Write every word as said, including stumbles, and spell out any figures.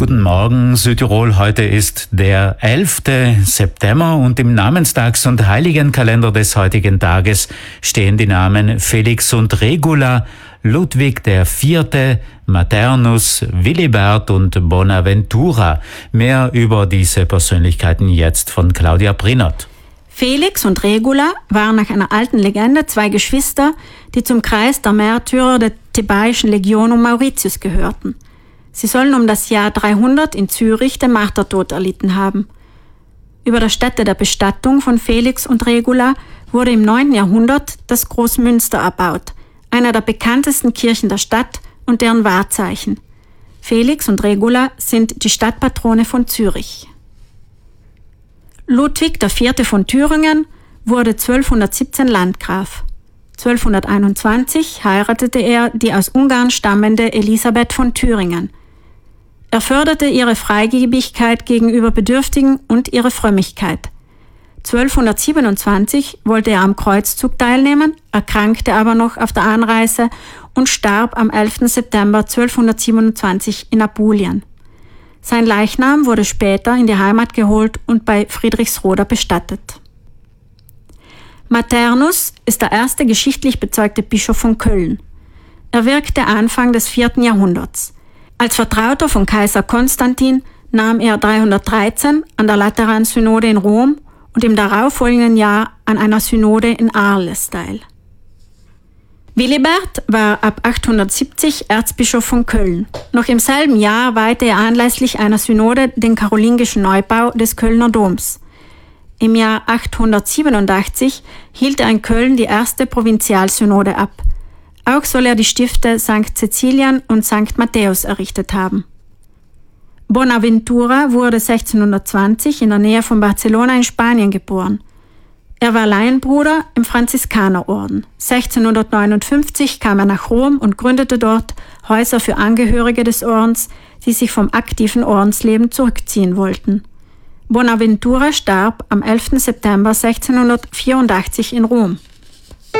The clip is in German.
Guten Morgen, Südtirol. Heute ist der elfte September und im Namenstags- und Heiligenkalender des heutigen Tages stehen die Namen Felix und Regula, Ludwig der Vierte, Maternus, Willibert und Bonaventura. Mehr über diese Persönlichkeiten jetzt von Claudia Brinnert. Felix und Regula waren nach einer alten Legende zwei Geschwister, die zum Kreis der Märtyrer der Thebaischen Legion um Mauritius gehörten. Sie sollen um das Jahr dreihundert in Zürich den Martertod erlitten haben. Über der Stätte der Bestattung von Felix und Regula wurde im neunten Jahrhundert das Großmünster erbaut, einer der bekanntesten Kirchen der Stadt und deren Wahrzeichen. Felix und Regula sind die Stadtpatrone von Zürich. Ludwig der Vierte von Thüringen wurde zwölfhundertsiebzehn Landgraf. zwölfhunderteinundzwanzig heiratete er die aus Ungarn stammende Elisabeth von Thüringen. Er förderte ihre Freigebigkeit gegenüber Bedürftigen und ihre Frömmigkeit. zwölfhundertsiebenundzwanzig wollte er am Kreuzzug teilnehmen, erkrankte aber noch auf der Anreise und starb am elften September zwölfhundertsiebenundzwanzig in Apulien. Sein Leichnam wurde später in die Heimat geholt und bei Friedrichsroda bestattet. Maternus ist der erste geschichtlich bezeugte Bischof von Köln. Er wirkte Anfang des vierten Jahrhunderts. Als Vertrauter von Kaiser Konstantin nahm er dreihundertdreizehn an der Lateran-Synode in Rom und im darauffolgenden Jahr an einer Synode in Arles teil. Willibert war ab achthundertsiebzig Erzbischof von Köln. Noch im selben Jahr weihte er anlässlich einer Synode den karolingischen Neubau des Kölner Doms. Im Jahr achthundertsiebenundachtzig hielt er in Köln die erste Provinzialsynode ab. Auch soll er die Stifte Sankt Cäcilian und Sankt Matthäus errichtet haben. Bonaventura wurde sechzehnhundertzwanzig in der Nähe von Barcelona in Spanien geboren. Er war Laienbruder im Franziskanerorden. sechzehnhundertneunundfünfzig kam er nach Rom und gründete dort Häuser für Angehörige des Ordens, die sich vom aktiven Ordensleben zurückziehen wollten. Bonaventura starb am elften September sechzehnhundertvierundachtzig in Rom.